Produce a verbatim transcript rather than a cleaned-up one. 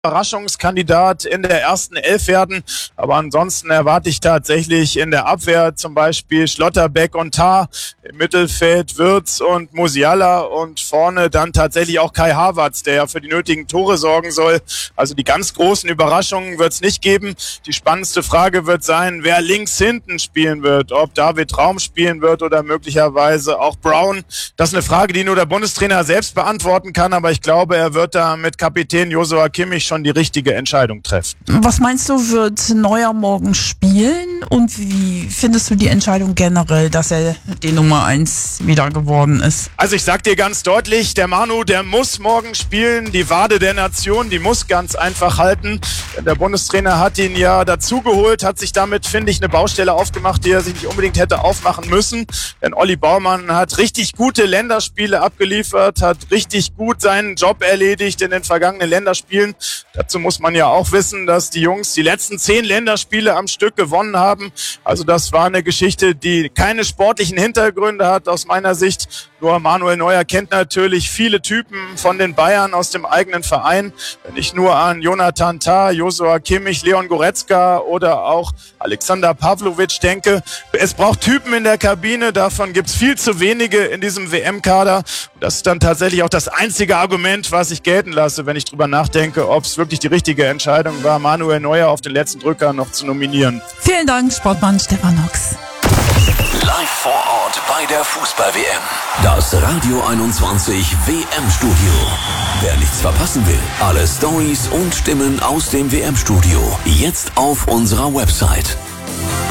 Überraschungskandidat in der ersten Elf werden, aber ansonsten erwarte ich tatsächlich in der Abwehr zum Beispiel Schlotterbeck und Tah, im Mittelfeld Wirtz und Musiala und vorne dann tatsächlich auch Kai Havertz, der ja für die nötigen Tore sorgen soll. Also die ganz großen Überraschungen wird es nicht geben. Die spannendste Frage wird sein, wer links hinten spielen wird, ob David Raum spielen wird oder möglicherweise auch Brown. Das ist eine Frage, die nur der Bundestrainer selbst beantworten kann, aber ich glaube, er wird da mit Kapitän Joshua Kimmich schon die richtige Entscheidung treffen. Was meinst du, wird Neuer morgen spielen und wie findest du die Entscheidung generell, dass er die Nummer eins wieder geworden ist? Also ich sag dir ganz deutlich, der Manu, der muss morgen spielen, die Wade der Nation, die muss ganz einfach halten. Der Bundestrainer hat ihn ja dazugeholt, hat sich damit, finde ich, eine Baustelle aufgemacht, die er sich nicht unbedingt hätte aufmachen müssen, denn Olli Baumann hat richtig gute Länderspiele abgeliefert, hat richtig gut seinen Job erledigt in den vergangenen Länderspielen. Dazu muss man ja auch wissen, dass die Jungs die letzten zehn Länderspiele am Stück gewonnen haben. Also das war eine Geschichte, die keine sportlichen Hintergründe hat aus meiner Sicht. Nur Manuel Neuer kennt natürlich viele Typen von den Bayern aus dem eigenen Verein. Wenn ich nur an Jonathan Tah, Joshua Kimmich, Leon Goretzka oder auch Alexander Pavlovic denke. Es braucht Typen in der Kabine, davon gibt's viel zu wenige in diesem W M-Kader. Das ist dann tatsächlich auch das einzige Argument, was ich gelten lasse, wenn ich drüber nachdenke, ob es wirklich die richtige Entscheidung war, Manuel Neuer auf den letzten Drücker noch zu nominieren. Vielen Dank, Sportmann Stefan Hux. Live vor Ort bei der Fußball-W M. Das Radio einundzwanzig W M-Studio. Wer nichts verpassen will, alle Storys und Stimmen aus dem W M-Studio. Jetzt auf unserer Website